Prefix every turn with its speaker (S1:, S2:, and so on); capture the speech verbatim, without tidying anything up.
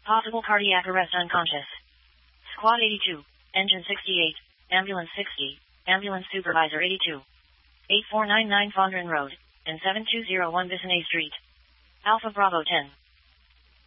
S1: Possible cardiac arrest unconscious. Squad eighty-two. Engine sixty-eight. Ambulance sixty. Ambulance Supervisor eighty-two. eight four nine nine Fondren Road, and seven two zero one Bissonnais Street. Alpha Bravo ten.